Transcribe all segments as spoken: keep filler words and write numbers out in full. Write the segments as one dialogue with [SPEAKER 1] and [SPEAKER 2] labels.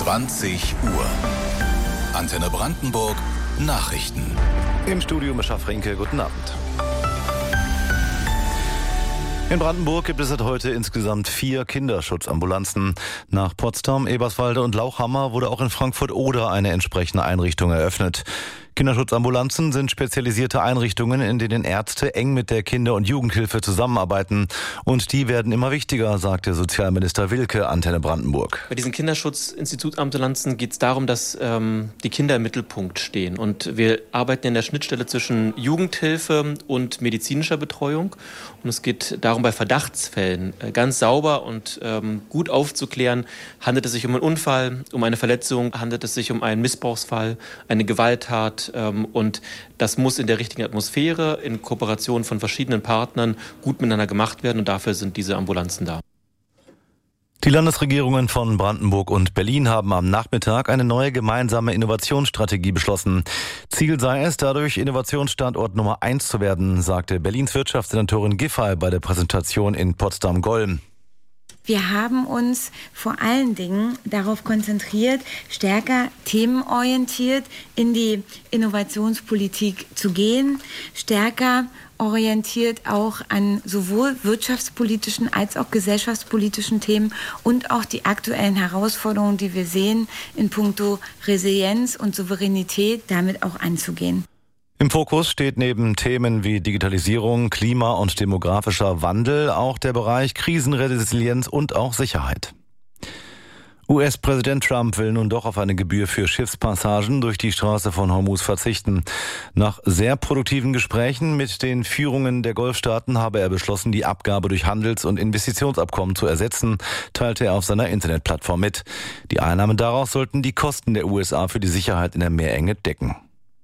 [SPEAKER 1] zwanzig Uhr. Antenne Brandenburg Nachrichten.
[SPEAKER 2] Im Studio Mischa Frenke, guten Abend. In Brandenburg gibt es seit heute insgesamt vier Kinderschutzambulanzen. Nach Potsdam, Eberswalde und Lauchhammer wurde auch in Frankfurt-Oder eine entsprechende Einrichtung eröffnet. Kinderschutzambulanzen sind spezialisierte Einrichtungen, in denen Ärzte eng mit der Kinder- und Jugendhilfe zusammenarbeiten. Und die werden immer wichtiger, sagte Sozialminister Wilke, Antenne Brandenburg.
[SPEAKER 3] Bei diesen Kinderschutzinstitutambulanzen geht es darum, dass ähm, die Kinder im Mittelpunkt stehen. Und wir arbeiten in der Schnittstelle zwischen Jugendhilfe und medizinischer Betreuung. Und es geht darum, bei Verdachtsfällen äh, ganz sauber und ähm, gut aufzuklären, handelt es sich um einen Unfall, um eine Verletzung, handelt es sich um einen Missbrauchsfall, eine Gewalttat. Und das muss in der richtigen Atmosphäre, in Kooperation von verschiedenen Partnern gut miteinander gemacht werden. Und dafür sind diese Ambulanzen da.
[SPEAKER 2] Die Landesregierungen von Brandenburg und Berlin haben am Nachmittag eine neue gemeinsame Innovationsstrategie beschlossen. Ziel sei es, dadurch Innovationsstandort Nummer eins zu werden, sagte Berlins Wirtschaftssenatorin Giffey bei der Präsentation in Potsdam-Golm.
[SPEAKER 4] Wir haben uns vor allen Dingen darauf konzentriert, stärker themenorientiert in die Innovationspolitik zu gehen, stärker orientiert auch an sowohl wirtschaftspolitischen als auch gesellschaftspolitischen Themen und auch die aktuellen Herausforderungen, die wir sehen, in puncto Resilienz und Souveränität damit auch anzugehen.
[SPEAKER 2] Im Fokus steht neben Themen wie Digitalisierung, Klima- und demografischer Wandel auch der Bereich Krisenresilienz und auch Sicherheit. U S-Präsident Trump will nun doch auf eine Gebühr für Schiffspassagen durch die Straße von Hormuz verzichten. Nach sehr produktiven Gesprächen mit den Führungen der Golfstaaten habe er beschlossen, die Abgabe durch Handels- und Investitionsabkommen zu ersetzen, teilte er auf seiner Internetplattform mit. Die Einnahmen daraus sollten die Kosten der U S A für die Sicherheit in der Meerenge decken.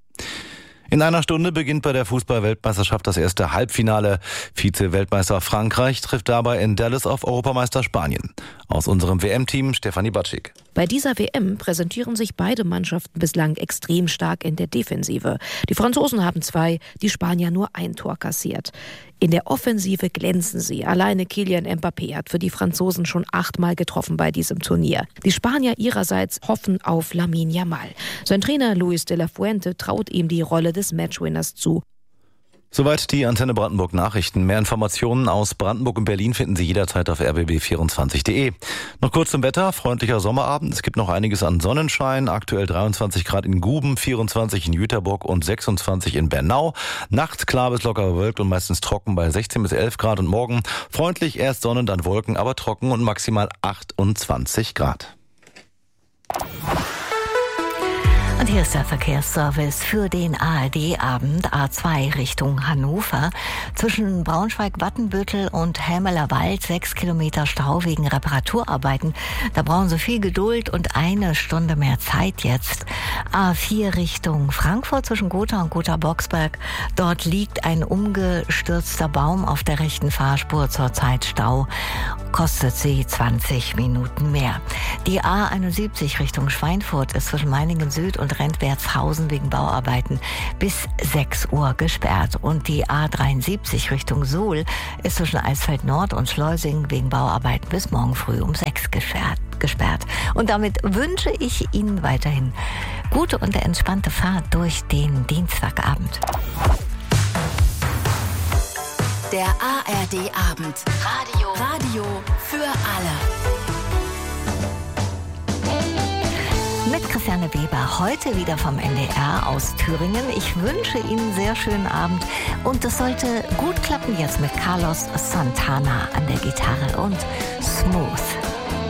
[SPEAKER 2] In einer Stunde beginnt bei der Fußball-Weltmeisterschaft das erste Halbfinale. Vize-Weltmeister Frankreich trifft dabei in Dallas auf Europameister Spanien. Aus unserem W M-Team Stefanie Batschik.
[SPEAKER 5] Bei dieser W M präsentieren sich beide Mannschaften bislang extrem stark in der Defensive. Die Franzosen haben zwei, die Spanier nur ein Tor kassiert. In der Offensive glänzen sie. Alleine Kylian Mbappé hat für die Franzosen schon achtmal getroffen bei diesem Turnier. Die Spanier ihrerseits hoffen auf Lamine Yamal. Sein Trainer Luis de la Fuente traut ihm die Rolle des Matchwinners zu.
[SPEAKER 2] Soweit die Antenne Brandenburg Nachrichten. Mehr Informationen aus Brandenburg und Berlin finden Sie jederzeit auf r b b vierundzwanzig punkt d e. Noch kurz zum Wetter. Freundlicher Sommerabend. Es gibt noch einiges an Sonnenschein. Aktuell dreiundzwanzig Grad in Guben, vierundzwanzig in Jüterbock und sechsundzwanzig in Bernau. Nachts klar bis locker bewölkt und meistens trocken bei sechzehn bis elf Grad und morgen freundlich erst Sonne, dann Wolken, aber trocken und maximal achtundzwanzig Grad.
[SPEAKER 6] Und hier ist der Verkehrsservice für den A R D-Abend A zwei Richtung Hannover. Zwischen Braunschweig-Wattenbüttel und Helmelerwald sechs Kilometer Stau wegen Reparaturarbeiten. Da brauchen Sie viel Geduld und eine Stunde mehr Zeit jetzt. A vier Richtung Frankfurt zwischen Gotha und Gotha-Boxberg. Dort liegt ein umgestürzter Baum auf der rechten Fahrspur, zurzeit Stau. Kostet Sie zwanzig Minuten mehr. Die A einundsiebzig Richtung Schweinfurt ist zwischen Meiningen Süd und Rentwertshausen wegen Bauarbeiten bis sechs Uhr gesperrt. Und die A dreiundsiebzig Richtung Suhl ist zwischen Eisfeld Nord und Schleusing wegen Bauarbeiten bis morgen früh um sechs gesperrt. Und damit wünsche ich Ihnen weiterhin gute und entspannte Fahrt durch den Dienstagabend.
[SPEAKER 7] Der A R D-Abend. Radio. Radio für alle.
[SPEAKER 6] Mit Christiane Weber, heute wieder vom N D R aus Thüringen. Ich wünsche Ihnen einen sehr schönen Abend und es sollte gut klappen jetzt mit Carlos Santana an der Gitarre und Smooth.